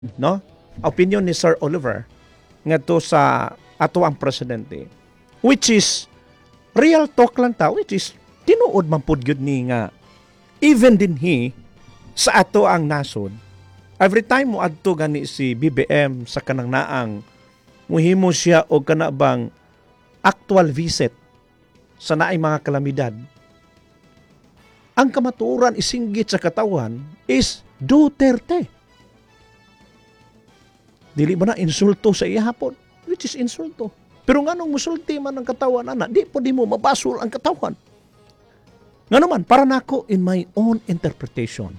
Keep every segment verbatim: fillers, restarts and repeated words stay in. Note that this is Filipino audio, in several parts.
no? Opinion ni Sir Oliver ngadto sa ato ang presidente, which is real talk lang ta, which is tinuod man pud gyud ni nga even din he sa ato ang nasod, every time mo adto gani si B B M sa kanang naang muhimo siya og kana bang actual visit sa naay mga kalamidad, ang kamatuoran isinggit sa katawan is Duterte. Dili ba na insulto sa ihapon? Which is insulto. Pero nga nung musulti man ang katawan, ana, di po di mo mabasol ang katawan. Nga naman, para nako in my own interpretation,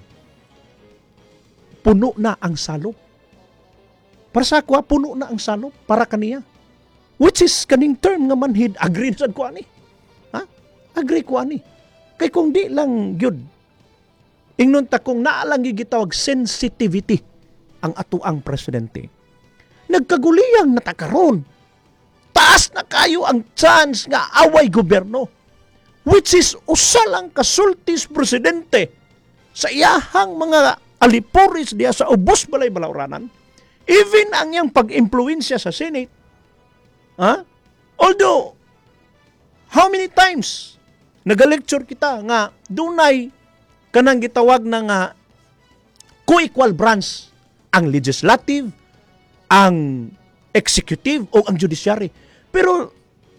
puno na ang salop. Para sa ako, puno na ang salop para kaniya. Which is kaning term nga manhid, agree sa ko ani. Ha? Agree ko ani. Kay kung di lang gyud, ingnon ta kung naalang gitawag sensitivity ang atuang presidente, nagkaguliyang natakaron. Taas na kayo ang chance nga away gobyerno, which is usa lang kasultis presidente sa iyahang mga aliporis diya sa ubos balay balawranan, even ang iyang pag-impluensya sa Senate. Ha? Although, how many times nagalecture kita nga dunay kanang gitawag na nga co-equal branch ang legislative, ang executive o ang judiciary. Pero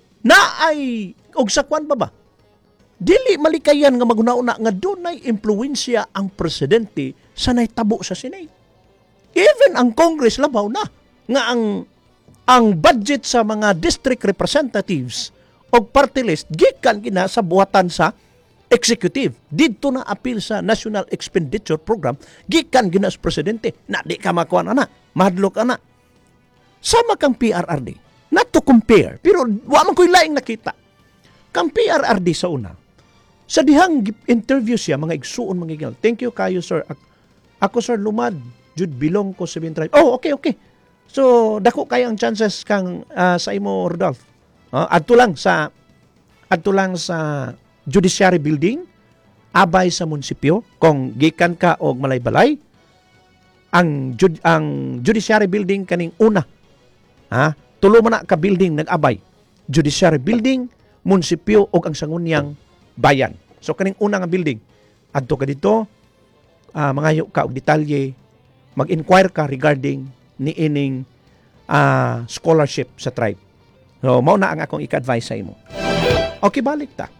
naay og sakwan pa ba? Dili malikayan nga maguna-una nga dunay impluwensya ang presidente sa nahitabo sa Senate. Even ang Congress labaw na nga ang ang budget sa mga district representatives o party list gikan gina sa buhatan sa executive. Dito na appeal sa National Expenditure Program gikan gina sa presidente. Na di ka makuha na, mahadlok na. Sama kang P R R D. Not to compare, pero wa man ko'y laing nakita. Kang P R R D sa una, sa dihang interview siya, mga igsuon, mga igsuon. Thank you kayo, sir. Ako, sir, lumad. Jude Bilong ko, seven tribe. Oh, okay, okay. So, dako kayo ang chances kang uh, sa imo, Rodolph. Uh, adto lang sa adto lang sa Judiciary Building, abay sa munisipyo, kung gikan ka og malay-balay, ang, jud, ang Judiciary Building kaning una, ha? Tulo man na ka building nag-abay. Judiciary Building, munisipyo o ang sangunyang bayan. So kaning una nga building, adto ka dito, uh, mangayo ka og detalye, mag-inquire ka regarding ni ining uh, scholarship sa tribe. So mao na ang akong ika-advise sa imo. Okay, balik ta.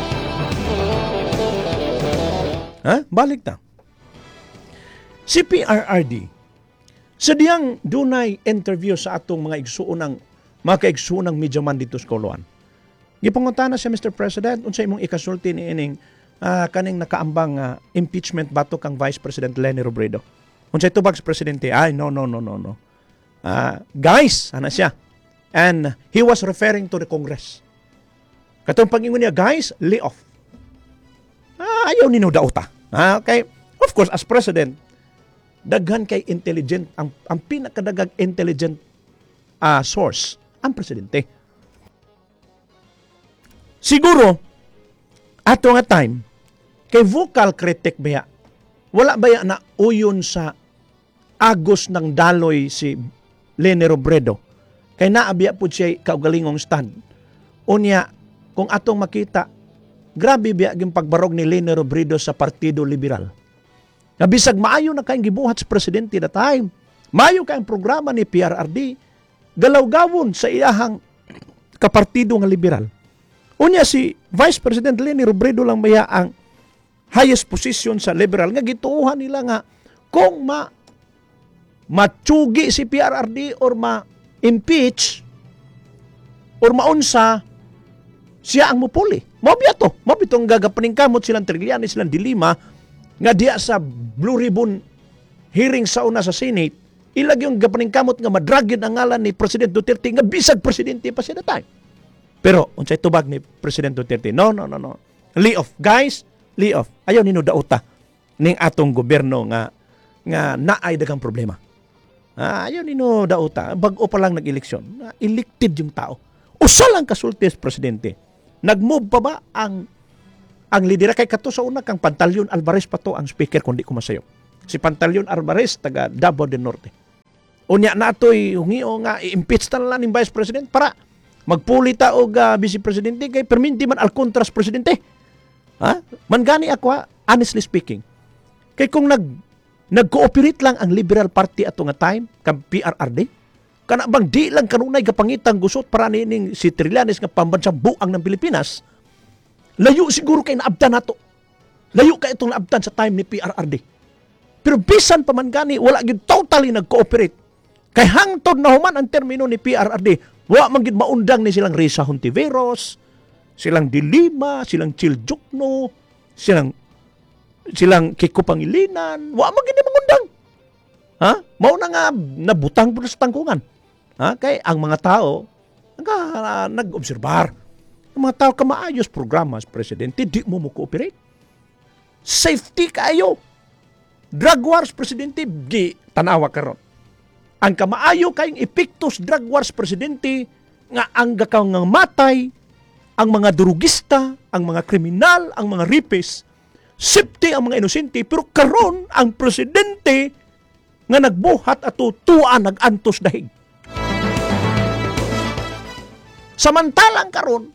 Ha? Balik ta. Si P R R D, sa diyang dunay interview sa atong mga igsuonang mga kaigsuonang media man dito sa Koloan. Gipangutana siya, Mister President, unsa imong ikasulti ni ining uh, kaning nakaambang uh, impeachment bato kang Vice President Leni Robredo. Unsa tubag sa presidente? Ay, no, no, no, no, no. Uh, guys, ana siya. And he was referring to the Congress. Katong pag-ingon niya, guys, lay off. Ah, ayaw nino dauta. Ah, okay. Of course, as president, daghan kay intelligent, ang, ang pinakadagag intelligent uh, source, ang presidente. Siguro, ato nga time, kay vocal critic baya, wala baya na uyon sa agos ng daloy si Leni Robredo, kay naabya po siya kaugalingong stand. Unya, kung atong makita, grabe biya yung pagbarog ni Leni Robredo sa Partido Liberal. Nabisag maayo na kayong gibuhat sa presidente na time. Maayo kayong programa ni P R R D. Galaw-gawon sa iyahang kapartido nga liberal. Unya si Vice President Leni Robredo lang baya ang highest position sa liberal. Nga gituuhan nila nga kung ma matsugi si P R R D or ma-impeach or maunsa, siya ang mupuli. Mabiya to. Mabitong gagapaning kamot silang Trillanes, silang Dilima, nga diya sa Blue Ribbon hearing sa una sa Senate, ilag yung gapaning kamot nga madragin ang ngalan ni President Duterte nga bisag presidente pa siya na time. Pero, unsay tubag ni President Duterte, no, no, no, no. Lay off. Guys, lay off. Ayaw nino dauta ning atong gobyerno nga nga naay dagang problema. Ah, ayaw nino dauta. Bag-o pa lang nag-eleksyon. Ah, elected yung tao. Usa lang kasulti sa presidente. Nag-move pa ba ang ang lidera kay kato sa una kang Pantaleon Alvarez pa to ang speaker kundi ko masayo. Si Pantaleon Alvarez taga Davao del Norte. Unya natoy hungio nga i-impeach ta na lang ni Vice President para magpulita og uh, Vice Presidente kay perminti man al contras Presidente. Ha? Man gani ako ha, honestly speaking. Kay kung nag nag-cooperate lang ang Liberal Party ato nga time kang P R R D, kana bang di lang kanunay kapangitang gusot para nining si Trillanes nga pambansang buang ng Pilipinas, layo siguro kay naabtan nato. Layo kay itong naabtan sa time ni P R R D. Pero bisan pa man gani, wala gyud totally nag-cooperate. Kay hangtod na human ang termino ni P R R D, wala man gyud maundang ni silang Risa Hontiveros, silang Dilima, silang Chiljukno, silang silang Kiko Pangilinan, wa man gyud mangundang. Ha? Mao na nga nabutang po sa tangkungan. Ha? Kay ang mga tao nga uh, nag-obserbar. Ang mga tao ka maayos programa sa presidente, di mo mo cooperate. Safety kayo. Drug wars presidente, gi tanawa karon. Ang kamaayo kayong epektos drug wars presidente nga ang gakaw nga matay, ang mga durugista, ang mga kriminal, ang mga rapist, safety ang mga inosente, pero karon ang presidente nga nagbuhat ato tuan nagantos dahig. Samantalang karon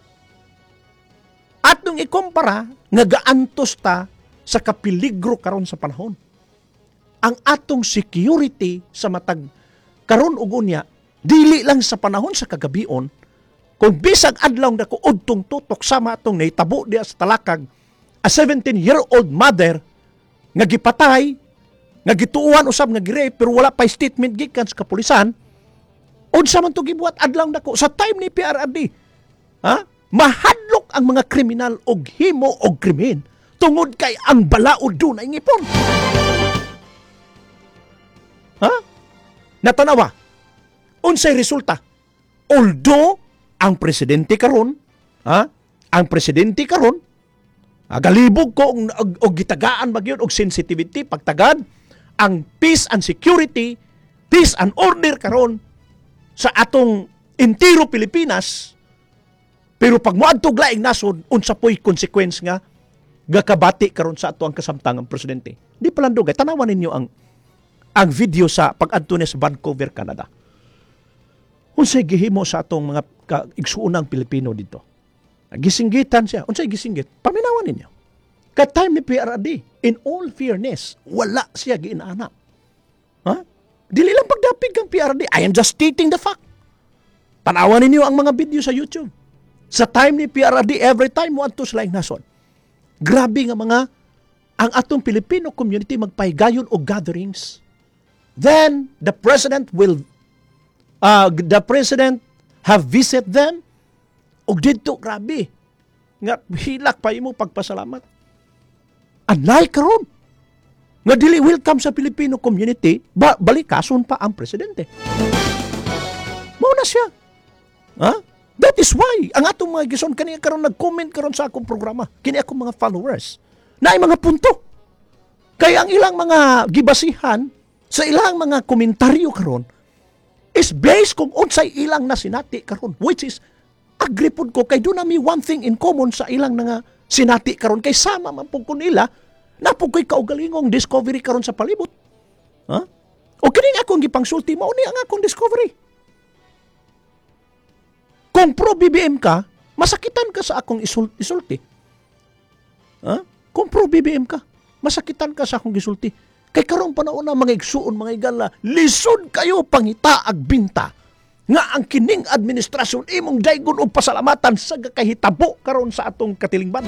atong ikumpara nga gaantos ta sa kapiligro karon sa panahon. Ang atong security sa matag karon ug unya dili lang sa panahon sa kagabion, kung bisag adlaw dako udtong tutok sama atong nahitabo diya sa Talakag, a seventeen-year-old mother nga gipatay, nga gituuhan usab nga girape pero wala pa statement gikan sa kapulisan. Unsa man to gibuhat adlaw dako sa time ni P R R D? Ha? Mahadlok ang mga kriminal og himo og krimen tungod kay ang balaod do na ngipon. Ha? Natanawa. Unsay resulta? Although ang presidente karon, ha? Ang presidente karon, agalibog ko og, og, og gitagaan magyud og sensitivity pagtagad ang peace and security, peace and order karon sa atong entero Pilipinas. Pero pag moadtog laing nasod, unsa po'y consequence nga gakabati karon sa ato ang kasamtangang presidente. Di palandog, tanawan ninyo ang ang video sa pag-adto niya sa Vancouver, Canada. Unsay gihimo sa atong mga igsuunang Pilipino dito. Gisinggitan siya. Unsay gisinggit? Paminawan ninyo. Ka time ni P R R D, in all fairness, wala siya giinana. Ha? Dili lang pagdapig kang P R R D. I am just stating the fact. Tanawan ninyo ang mga video sa YouTube. Sa time ni P R R D, every time mo adto sila ing nason. Grabe nga mga ang atong Filipino community magpahigayon og gatherings. Then the president will uh, the president have visit them og didto grabe nga hilak pa imo pagpasalamat. Anlay karon nga dili welcome sa Filipino community, ba balikason pa ang presidente. Mao na siya. Ha? That is why ang atong mga gison kani karon nag-comment karon sa akong programa. Kini akong mga followers na ay mga punto. Kaya ang ilang mga gibasihan sa ilang mga komentaryo karon is based kung unsay ilang na sinati karon, which is agree pud ko kay do na mi one thing in common sa ilang nga sinati karon kay sama man pud ko nila na pud koy kaugalingong discovery karon sa palibot. Ha? O kini akong gipangsulti mao ni ang akong discovery. Kung pro B B M ka, masakitan ka sa akong isul- isulti. Ha? Kung pro B B M ka, masakitan ka sa akong gisulti. Kay karong panahon na mga igsuon, mga igala, lisod kayo pangita ag binta nga ang kining administrasyon imong daygon og pasalamatan sa kahitabo karon sa atong katilingban.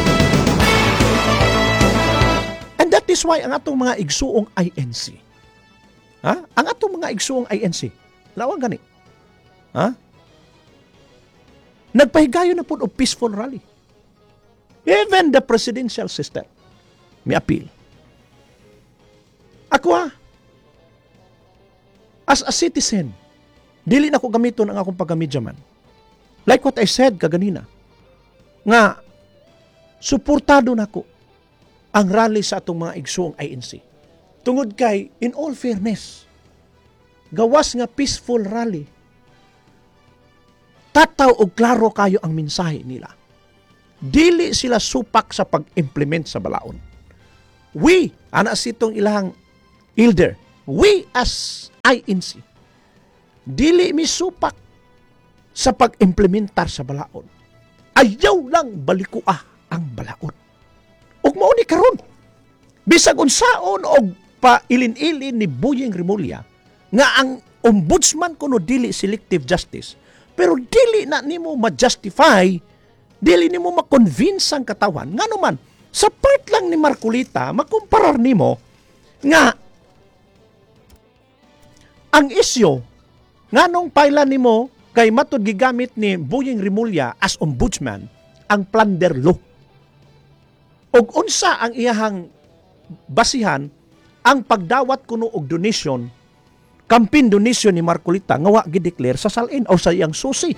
And that is why ang atong mga igsuong I N C, ha? Ang atong mga igsuong I N C, lawang gani, ha? Nagpahigayon na po og peaceful rally. Even the presidential system may appeal. Ako ha, as a citizen, dili na ko gamiton ang akong pagkamedyaman. Like what I said kaganina, nga suportado na ko ang rally sa atong mga igsoong I N C. Tungod kay, in all fairness, gawas nga peaceful rally, tataw og klaro kayo ang mensahe nila. Dili sila supak sa pag-implement sa balaod. We, ana sitong ilang elder, we as I N C dili misupak sa pag-implementar sa balaod. Ayaw lang balikua ang balaod. Ug mao ni karon. Bisag unsaon og pailin-ilin ni Boyeng Rimulya nga ang ombudsman kuno dili selective justice, pero dili na nimo ma-justify, dili nimo ma-convince ang katawan. Ngano man, sa part lang ni Marcolita, makumparar nimo nga ang isyo nganong pailan nimo kay matud gigamit ni Boyeng Rimulya as ombudsman ang plunder law. Og unsa ang iyahang basihan ang pagdawat kuno og donation, campaign donation ni Marcolita nga wa gi-declare sa salin o sa iyang susi.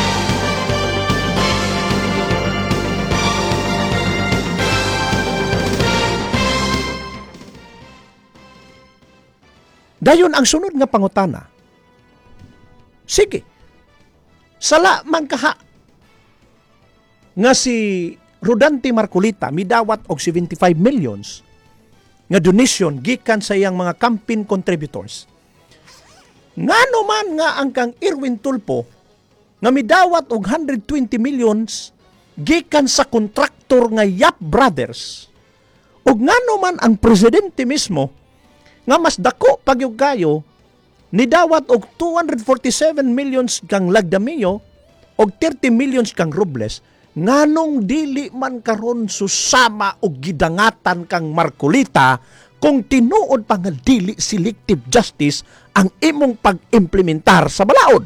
Dayon ang sunod nga pangutana. Sige, sala man kaha nga si Rodante Marcolita midawat og seventy-five millions nga donation gikan sa iyang mga campaign contributors. Ngano man nga ang kang Erwin Tulfo nga midawat og one hundred twenty millions gikan sa kontraktor nga Yap Brothers. Ug ngano man ang presidente mismo nga mas dako pagyud kayo nidawat og two hundred forty-seven millions kang Lagdamio og thirty millions kang Robles, nganong dili man karon susama og gidangatan kang Marcolita kung tinuod pa nga dili selective justice ang imong pag-implementar sa balaod.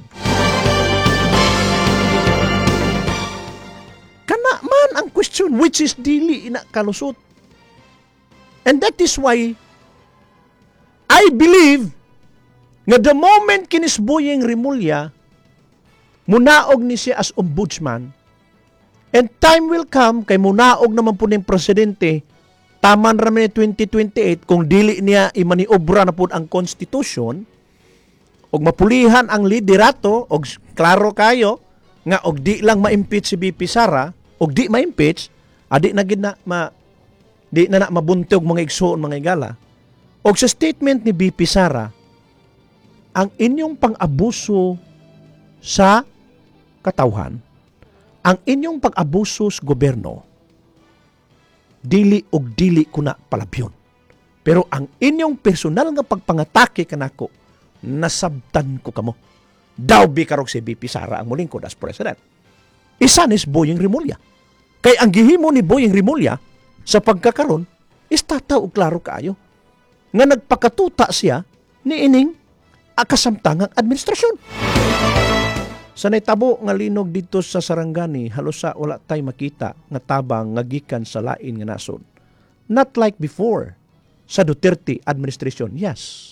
Kana man ang question which is dili ina kalusot. And that is why I believe nga the moment kinis Boyeng Rimulya munaog ni siya as ombudsman, and time will come kay munaog naman po ng presidente taman raman ni twenty twenty-eight kung dili niya imaniobra na po ang konstitusyon og mapulihan ang liderato og klaro kayo nga og di lang ma-impeach si B P Sara og di ma-impeach adi na gid na ma di na na mabuntog mga igsoon mga igala. Og sa statement ni B P Sara, ang inyong pang-abuso sa katawhan, ang inyong pag-abuso sa gobyerno, dili og dili ko na palabyon. Pero ang inyong personal nga pagpangatake kanako, nasabtan ko kamo. Daw bi karog si B P Sara ang muling ko as president. Isa ni Boyeng Rimulya. Kay ang gihimo ni Boyeng Rimulya sa pagkakaron, is tataw og klaro kaayo nga nagpakatuta siya ni ining akasamtangang administrasyon. Sa naitabo nga linog dito sa Sarangani, halos sa wala tay makita nga tabang nga gikan sa lain nga nasod. Not like before sa Duterte administration. Yes.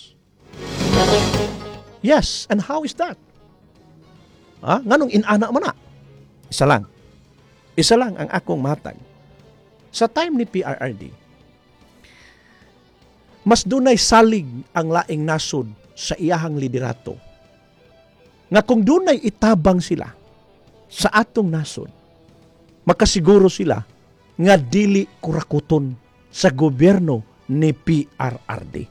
Yes, and how is that? Ah, nganong inana man na? Isa lang. Isa lang ang akong matag. Sa time ni P R R D, mas dunay salig ang laing nasod sa iyahang liderato. Nga kung dunay itabang sila sa atong nasod, makasiguro sila nga dili kurakuton sa gobyerno ni P R R D.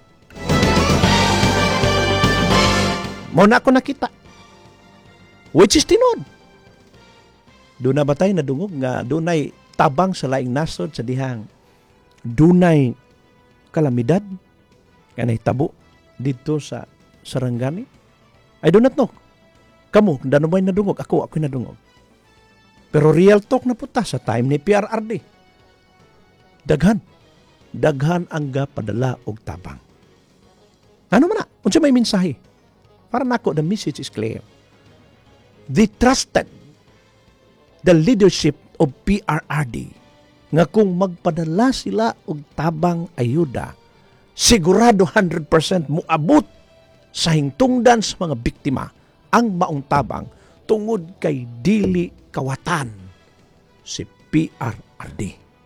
Mao na ako nakita. Which is tinod. Doon na ba tayo nadungog nga dunay tabang sa laing nasod sa dihang dunay kalamidad nga nahitabo dito sa Sarangani? I do not know. Kamu, dano ba'y nadungog? Ako, ako'y nadungog. Pero real talk na puta sa time ni P R R D. Daghan. Daghan ang padala og tabang. Ano man na? Unsa may mensahe? Para nako, the message is clear. They trusted the leadership of P R R D nga kung magpadala sila og tabang ayuda, sigurado one hundred percent muabot sa hingtungdan sa mga biktima ang maong tabang tungod kay dili kawatan si P R R D.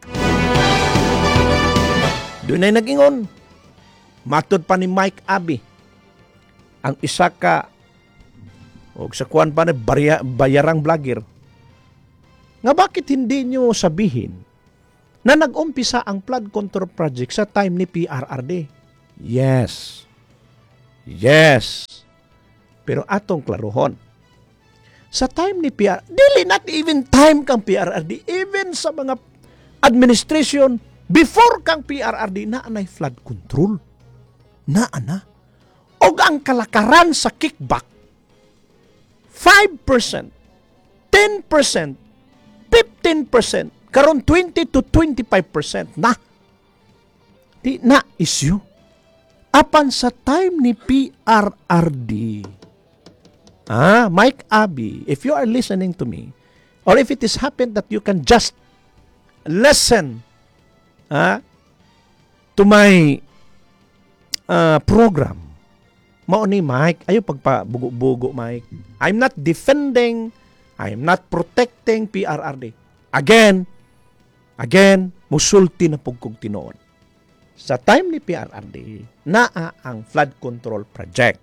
Doon ay nag-ingon, matod pa ni Mike Abbey, ang isa ka o sa kuwan pa na barya, bayarang vlogger, nga bakit hindi nyo sabihin na nag-umpisa ang flood control project sa time ni P R R D? Yes. Yes. Pero atong klaruhon. Sa time ni P R, dili not even time kang P R R D, even sa mga administration, before kang P R R D, naanay flood control. Naana. O ang kalakaran sa kickback, five percent, ten percent, fifteen percent, karon twenty to twenty-five percent na. Di na issue. Apan sa time ni P R R D, ah, Mike Abby, if you are listening to me, or if it is happened that you can just listen ah, to my uh, program, mao ni Mike, ayo pagpabugo-bugo, Mike. I'm not defending, I'm not protecting P R R D. Again, again, musulti na pugkog tinuod. Sa time ni P R R D, naa ang flood control project.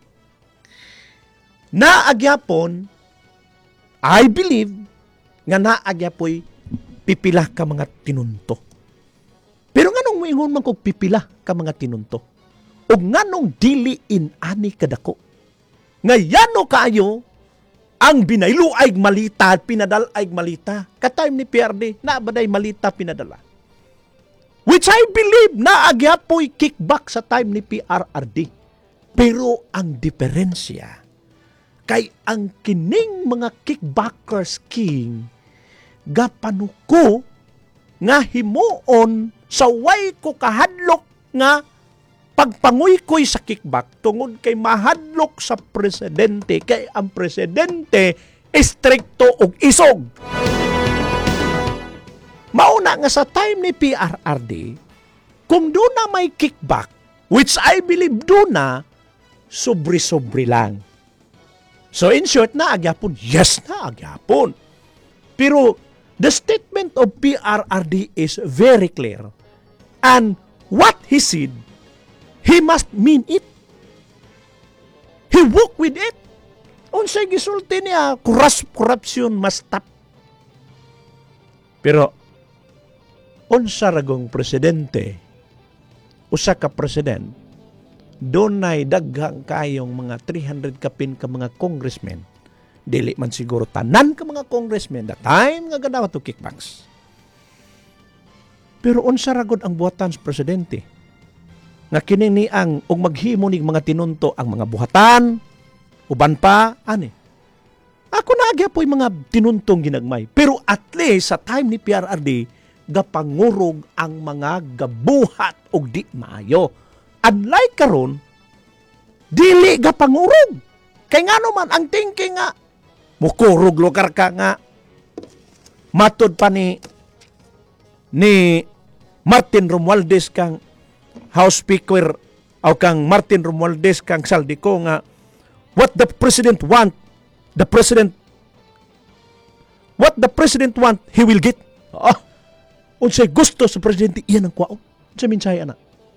Naagyapon, I believe, nga naagyapoy pipila ka mga tinunto. Pero nganong moingon man kog pipila ka mga tinunto? O nganong dili in ani kadako? Ngayano kayo ang binayluayg malita at pinadalayg malita. Ka-time ni P R D, naabaday malita pinadala. Which I believe naagyapoy kickback sa time ni P R R D. Pero ang diferensya, kay ang kining mga kickbackers king gapanuko nga himuon sa way ko kahadlok nga pagpanguy-koy sa kickback tungod kay mahadlok sa presidente, kay ang presidente istrikto og isog. Mauna nga sa time ni P R R D, kung doon na may kickback, which I believe doon na, sobri-sobri lang. So in short, naagyapon? Yes, naagyapon. Pero the statement of P R R D is very clear. And what he said, he must mean it. He walk with it. Unsay gisulti niya, corruption must stop. Pero, unsa ragong presidente, usa ka president, dunay daghang kayong mga three hundred kapin ka mga congressmen, dili man siguro tanan ka mga congressmen, the time nga ganawa to kickbacks. Pero unsa ragod ang buhatan sa presidente? Nga kini ang og maghimo ning mga tinunto ang mga buhatan, uban pa, ani. Ako na agyapoy mga tinuntong ginagmay. Pero at least sa time ni P R R D, gapangurog ang mga gabuhat og di maayo. Unlike karon, dili gapangurog. Kay ngano man ang thinking nga mukurog lugar ka nga matod pa ni ni Martin Romualdez kang House Speaker o kang Martin Romualdez kang Saldico nga what the president want, the president what the president want, he will get. Ah, unsay gusto sa presidente, iyan ang kwaon. Unsay minsay ana?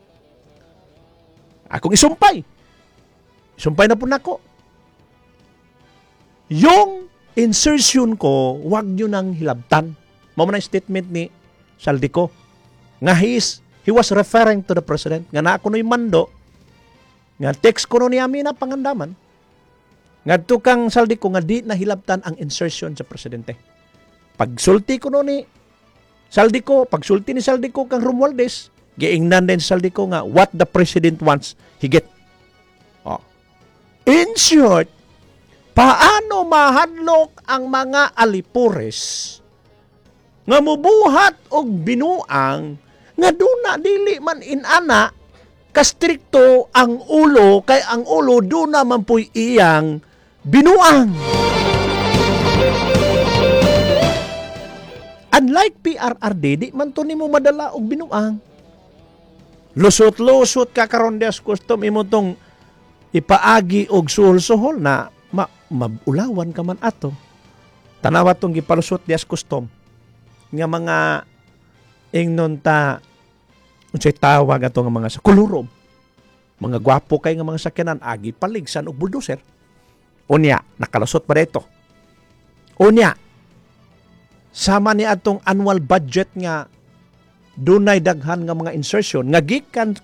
Akong isumpay. Isumpay na po nako. Yung insertion ko, wag nyo nang hilabtan. Mao man ang statement ni Saldico. Nga he is, he was referring to the president. Nga na ako no'y mando. Nga text ko no ni Amina pangandaman. Nga tukang Saldico nga di na hilabtan ang insertion sa presidente. Pagsulti ko no ni Saldico, pagsulti ni Saldico kang Romualdez, giingnan din Saldico nga what the president wants, he get. Oh. In short, paano mahadlok ang mga alipores nga mubuhat og binuang nga duna dili man inana kastrikto ang ulo kay ang ulo duna man puy iyang binuang. Unlike P R R D, di man to nimo madala og binuang. Lusot-lusot ka karon des custom imo tong ipaagi og suhol-suhol na ma mabulawan ka man ato. Tanawa tong gipalusot des custom nga mga ingnon ta unsay tawag ato nga mga sa kulurom. Mga gwapo kay nga mga sakyanan agi paligsan og bulldozer. Unya, nakalusot pa dito. Unya, sama ni atong annual budget nga dunay daghan nga mga insertion nga gikan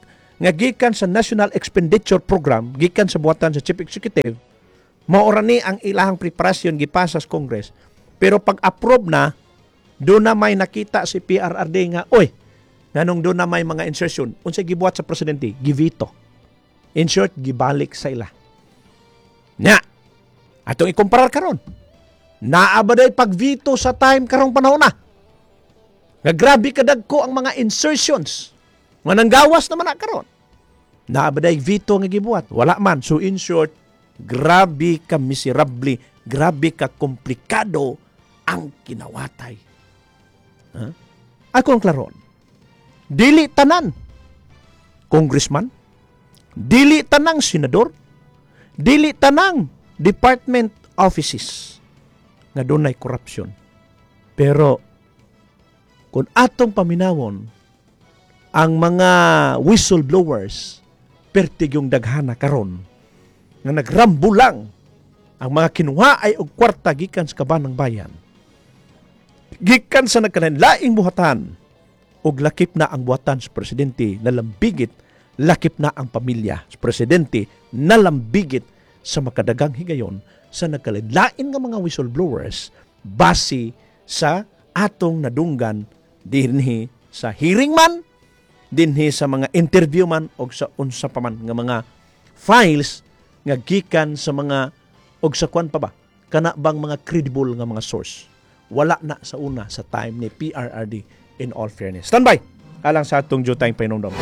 nga gikan sa National Expenditure Program, gikan sa buhatan sa Chief Executive, maura ni ang ilahang preparasyon gipasa sa Congress. Pero pag approve na, doon na may nakita si P R R D nga, oy, nanong doon na may mga insertion, unsay gibuhat sa presidente, givito. In short, gibalik sa ila. Nya, atong ikumparar karon. Naabaday pag-veto sa time karong panahon na. Nga grabe kadagko ang mga insertions. Nga nanggawas naman na karon. Naabaday veto nga gibuhat. Wala man. So in short, grabe ka miserable, grabe ka komplikado ang kinawatay. Huh? Ako ang klaron. Dili tanan congressman, dili tanang senador, dili tanang department offices nga dunay korupsyon. Pero kung atong paminawon ang mga whistleblowers pertig yung daghana karon nga nagrambo lang ang mga kinuha ay og kwarta gikan sa kaban ng bayan, gikan sa nagkanlaing buhatan, og lakip na ang buhatan sa presidente, nalambigit, lakip na ang pamilya sa presidente, nalambigit sa makadagang higayon sa nagkalain nga mga whistleblowers base sa atong nadunggan dinhi sa hearing man, dinhi sa mga interview man o sa unsa pa man nga mga files nga gikan sa mga og sa kwan pa ba, kana bang mga credible nga mga source. Wala na sa una sa time ni P R R D in all fairness. Standby! Alang sa atong jutayng painumdum.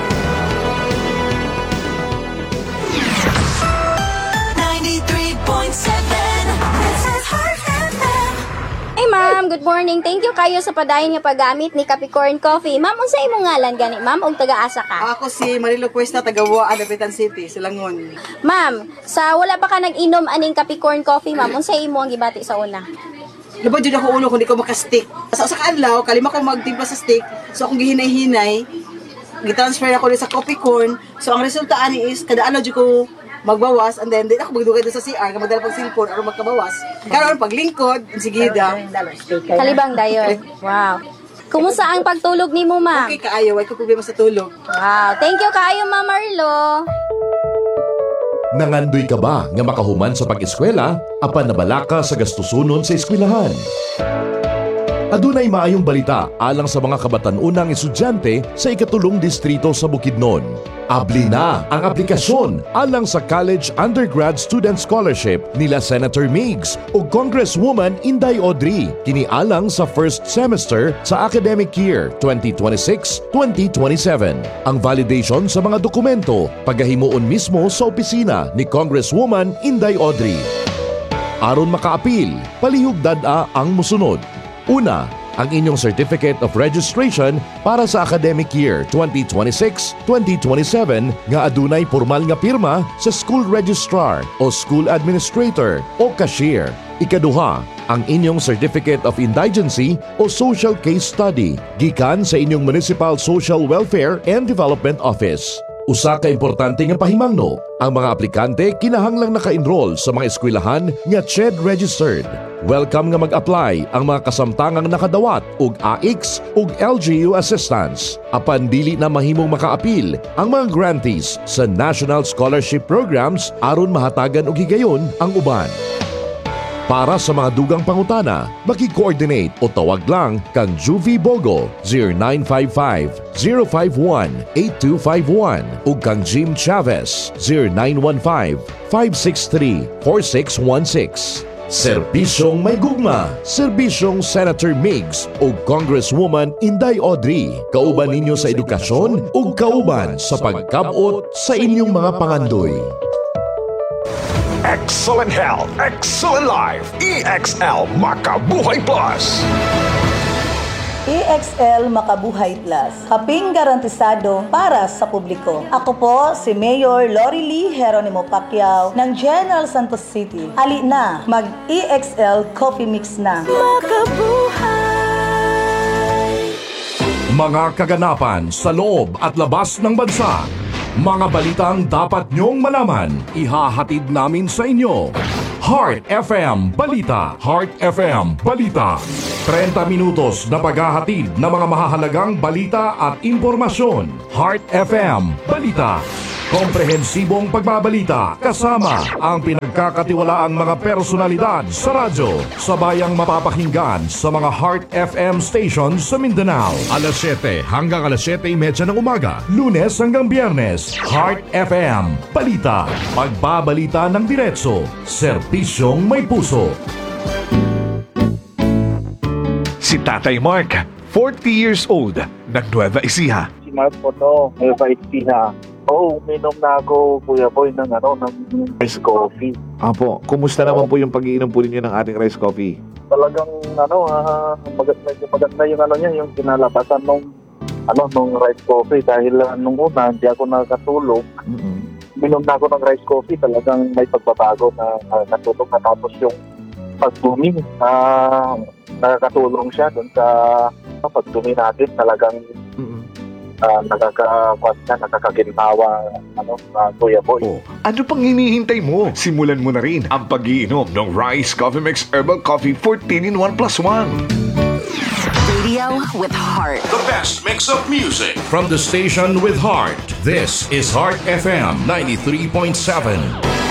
ninety-three point seven This is Heart F M. Hey ma'am, good morning. Thank you kayo sa padayon nga paggamit ni Capricorn Coffee. Ma'am, unsa imong ngalan gani, ma'am, og taga-asa ka? Ako si Marilo Cuesta, taga-Buaan, Dapitan City, Silangon. Ma'am, sa wala pa ka nag-inom aning Capricorn Coffee, ma'am, unsa imo ang gibati sa una? Diba dyan ako ulo kung di ko makastick. Sa sa kaadlaw, kalima ko magtimpla sa stick. So akong gihinay-hinay, gitransfer ako sa coffee corn. So ang resulta ani is, kada ano dyan ko magbawas, and then di ako magdugay doon sa C R, kamadala pag cellphone, aron magkabawas. Karon paglingkod, sigida. Kalibang dayon. Wow. Kumusta ang pagtulog nimo, ma'am? Okay kaayo, ay ko problema sa tulog. Wow. Thank you kaayo, Ma'am Marlo. Nangandoy ka ba nga makahuman sa pag-eskwela apan nabala ka sa gastusunon sa eskwelahan? Adunay maayong balita alang sa mga kabatan-unang estudyante sa ikatulong distrito sa Bukidnon. Abli na ang aplikasyon alang sa College Undergrad Student Scholarship nila Senator Migs o Congresswoman Inday Audrey kini alang sa first semester sa academic year twenty twenty-six twenty twenty-seven. Ang validation sa mga dokumento pagahimuon mismo sa opisina ni Congresswoman Inday Audrey. Aron makaapil, palihog dad-a ang musunod. Una, ang inyong Certificate of Registration para sa academic year twenty twenty-six twenty twenty-seven nga adunay formal nga pirma sa school registrar o school administrator o cashier. Ikaduha, ang inyong Certificate of Indigency o Social Case Study gikan sa inyong Municipal Social Welfare and Development Office. Usa ka importante nga pahimangno, ang mga aplikante kinahanglang naka-enroll sa mga eskwelahan nga C H E D registered. Welcome nga mag-apply ang mga kasamtangang nakadawat og A X ug L G U assistance. Apan dili na mahimong makaapil ang mga grantees sa National Scholarship Programs aron mahatagan og higayon ang uban. Para sa mga dugang pangutana, maki-coordinate o tawag lang kang Juvie Bogo zero nine five five, zero five one, eight two five one o kang Jim Chavez zero nine one five, five six three, four six one six. Serbisyong may gugma, Serbisyong Senator Migs o Congresswoman Inday Audrey. Kauban ninyo sa edukasyon o kauban sa pagkabot sa inyong mga pangandoy. Excellent health, excellent life. E X L Makabuhay Plus. E X L Makabuhay Plus, kaping garantisado para sa publiko. Ako po si Mayor Lori Lee Geronimo Pacquiao ng General Santos City. Ali na, mag-E X L Coffee Mix na. Makabuhay. Mga kaganapan sa loob at labas ng bansa. Mga balitang dapat niyong malaman, ihahatid namin sa inyo. Heart F M Balita. Heart F M Balita. thirty minutos na paghahatid ng mga mahahalagang balita at impormasyon. Heart F M Balita. Komprehensibong pagbabalita kasama ang pinagkakatiwalaang mga personalidad sa radyo. Sabayang mapapakinggan sa mga Heart F M stations sa Mindanao. alas siyete hanggang alas siyete thirty ng umaga. Lunes hanggang Biyernes. Heart F M Balita. Pagbabalita ng diretso. Serbisyong may puso. Si Tatay Mark, forty years old, ng Nueva Ecija. Si Mark po to, may bait siya. Oo, uminom na ako, Kuya Boy, ng ano, ng ice coffee. Apo, kumusta naman po yung pag-iinom po ninyo ng ating rice coffee? Talagang ano, ah, maganda, maganda yung ano niya, yung kinalabasan nung ano, nung rice coffee dahil uh, nung una hindi ako nakatulog. Mm-hmm. Uminom na ako ng rice coffee, talagang may pagbabago na uh, natulog na tapos yung pagdumi, uh, nakakatulong siya dun sa uh, pagdumi natin, talagang Mm-hmm. uh, nakaka-kwas na, nakakaginhawa, ano, uh, Kuya Boy. Oh, ano pang hinihintay mo? Simulan mo na rin ang pag-iinom ng Rice Coffee Mix Herbal Coffee fourteen in one plus one. Radio with heart. The best mix of music from the station with heart. This is Heart F M ninety-three point seven.